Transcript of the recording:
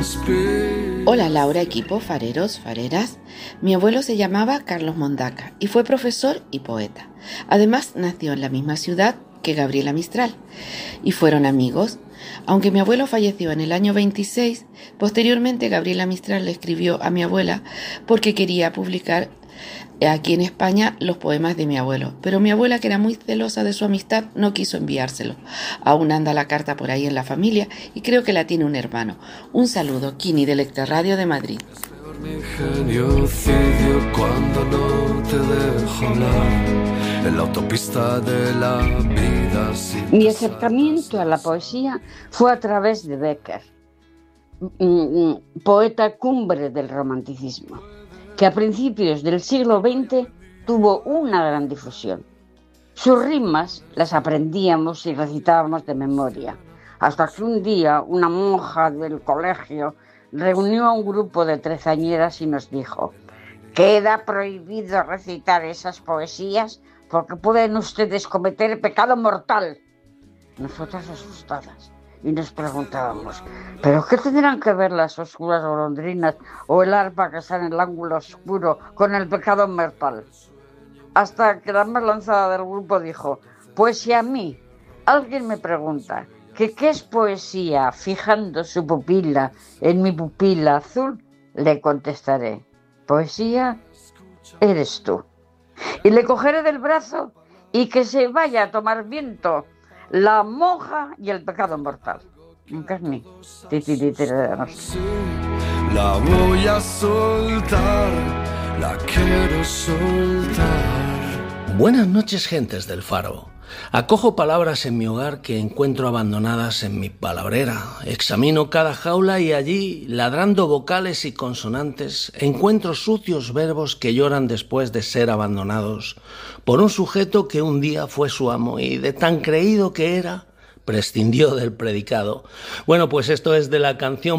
Hola Laura, equipo, fareros, fareras. Mi abuelo se llamaba Carlos Mondaca y fue profesor y poeta. Además nació en la misma ciudad que Gabriela Mistral y fueron amigos. Aunque mi abuelo falleció en el año 26, posteriormente Gabriela Mistral le escribió a mi abuela porque quería publicar aquí en España los poemas de mi abuelo, pero mi abuela, que era muy celosa de su amistad, no quiso enviárselo. Aún anda la carta por ahí en la familia y creo que la tiene un hermano. Un saludo, Kini de Lecter Radio de Madrid. Mi genocidio cuando no te dejo hablar en la autopista de la vida. Mi acercamiento a la poesía fue a través de Becker, poeta cumbre del romanticismo, que a principios del siglo XX tuvo una gran difusión. Sus rimas las aprendíamos y recitábamos de memoria, hasta que un día una monja del colegio reunió a un grupo de treceañeras y nos dijo: queda prohibido recitar esas poesías porque pueden ustedes cometer pecado mortal. Nosotras asustadas y nos preguntábamos: ¿pero qué tendrán que ver las oscuras golondrinas o el arpa que está en el ángulo oscuro con el pecado mortal? Hasta que la más lanzada del grupo dijo: pues si a mí alguien me pregunta que qué es poesía fijando su pupila en mi pupila azul, le contestaré: poesía eres tú. Y le cogeré del brazo y que se vaya a tomar viento la monja y el pecado mortal. Nunca es mí. La voy a soltar, la quiero soltar. Buenas noches, gentes del Faro. Acojo palabras en mi hogar que encuentro abandonadas en mi palabrera. Examino cada jaula y allí, ladrando vocales y consonantes, encuentro sucios verbos que lloran después de ser abandonados por un sujeto que un día fue su amo y, de tan creído que era, prescindió del predicado. Bueno, pues esto es de la canción